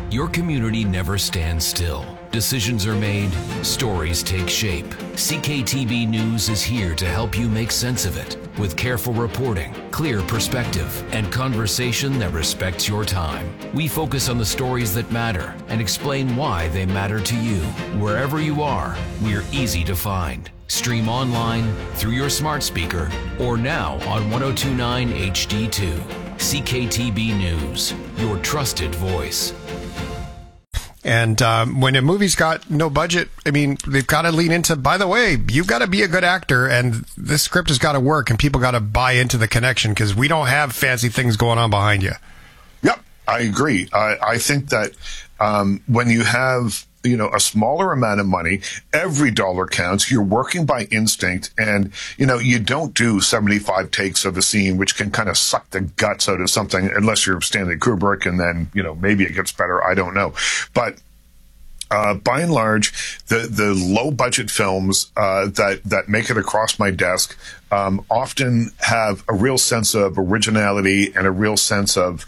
Your community never stands still. Decisions are made, stories take shape. CKTB News is here to help you make sense of it with careful reporting, clear perspective, and conversation that respects your time. We focus on the stories that matter and explain why they matter to you. Wherever you are, we're easy to find. Stream online, through your smart speaker, or now on 1029 HD2. CKTB News, your trusted voice. And when a movie's got no budget, I mean, they've got to lean into, by the way, you've got to be a good actor, and this script has got to work, and people got to buy into the connection, because we don't have fancy things going on behind you. Yep, I agree. I think that when you have a smaller amount of money, every dollar counts. You're working by instinct, and, you don't do 75 takes of a scene, which can kind of suck the guts out of something, unless you're Stanley Kubrick, and then, maybe it gets better. I don't know. But by and large, the low budget films that make it across my desk often have a real sense of originality and a real sense of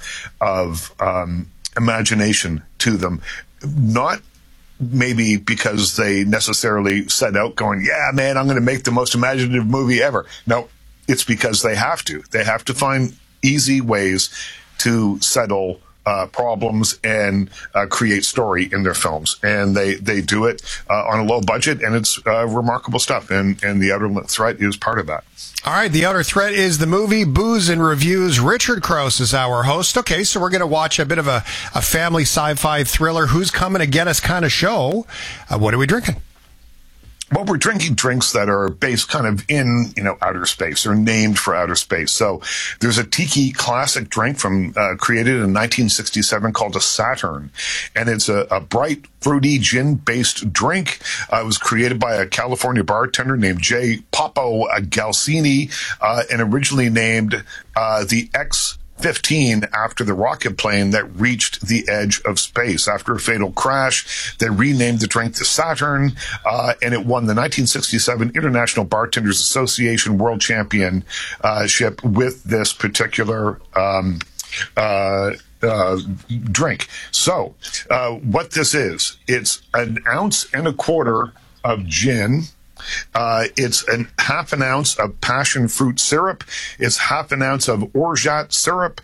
imagination to them. Not maybe because they necessarily set out going, yeah, man, I'm going to make the most imaginative movie ever. No, it's because they have to. They have to find easy ways to settle problems and create story in their films. And they do it on a low budget, and it's remarkable stuff. And The Outer Threat is part of that. All right, The Outer Threat is the movie. Booze and Reviews. Richard Crouse is our host. Okay, so we're going to watch a bit of a family sci-fi thriller, who's coming to get us kind of show. What are we drinking? Well, we're drinking drinks that are based kind of in, outer space. They're named for outer space. So there's a tiki classic drink created in 1967 called a Saturn. And it's a bright, fruity, gin-based drink. It was created by a California bartender named J. Popo Galcini, and originally named the X-15 after the rocket plane that reached the edge of space. After a fatal crash, they renamed the drink the Saturn, and it won the 1967 International Bartenders Association World Championship with this particular drink. So, what this is, it's 1.25 ounces of gin. It's half an ounce of passion fruit syrup. It's half an ounce of orgeat syrup,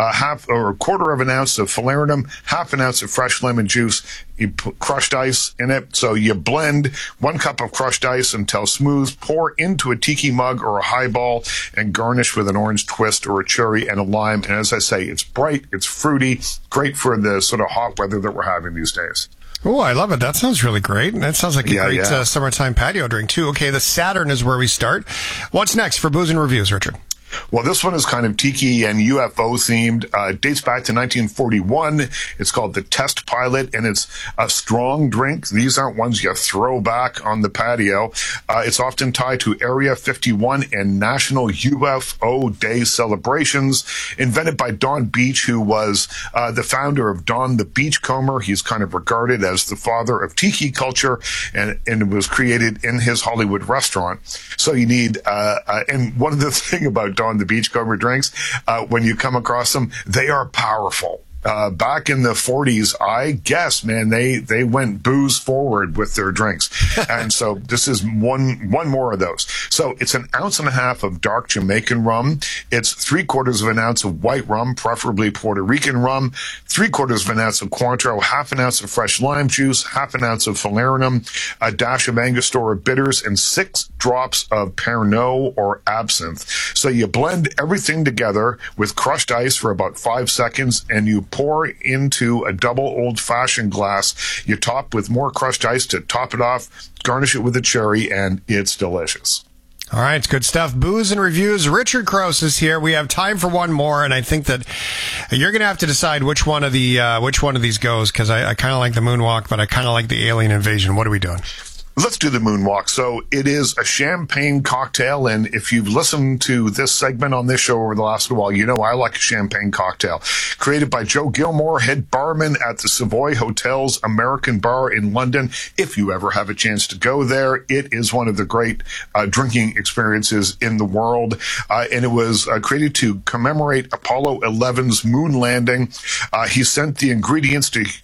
a quarter of an ounce of falernum, half an ounce of fresh lemon juice. You put crushed ice in it. So you blend 1 cup of crushed ice until smooth, pour into a tiki mug or a highball, and garnish with an orange twist or a cherry and a lime. And as I say, it's bright, it's fruity, great for the sort of hot weather that we're having these days. Oh, I love it. That sounds really great. That sounds like a great summertime patio drink, too. Okay, the Saturn is where we start. What's next for Booze and Reviews, Richard? Well, this one is kind of tiki and UFO themed. Dates back to 1941. It's called the Test Pilot, and it's a strong drink. These aren't ones you throw back on the patio. It's often tied to Area 51 and National UFO Day celebrations. Invented by Don Beach, who was the founder of Don the Beachcomber. He's kind of regarded as the father of tiki culture, and it was created in his Hollywood restaurant. So you need, and one of the thing about Don the Beachcomber drinks, when you come across them, they are powerful. Back in the 40s, I guess, man, they went booze forward with their drinks. And so this is one more of those. So it's 1.5 ounces of dark Jamaican rum. It's 3/4 of an ounce of white rum, preferably Puerto Rican rum, 3/4 of an ounce of Cointreau, half an ounce of fresh lime juice, half an ounce of falernum, a dash of Angostura bitters, and 6 drops of Pernod or absinthe. So you blend everything together with crushed ice for about 5 seconds, and you pour into a double old-fashioned glass. You top with more crushed ice to top it off, garnish it with a cherry, and it's delicious. All right, it's good stuff. Booze and Reviews. Richard Crouse is here. We have time for one more, and I think that you're going to have to decide which one of these goes, because I kind of like the moonwalk, but I kind of like the alien invasion. What are we doing? Let's do the moonwalk. So it is a champagne cocktail, and if you've listened to this segment on this show over the last little while, you know I like a champagne cocktail. Created by Joe Gilmore, head barman at the Savoy Hotel's American Bar in London. If you ever have a chance to go there, it is one of the great drinking experiences in the world, and it was created to commemorate Apollo 11's moon landing. He sent the ingredients to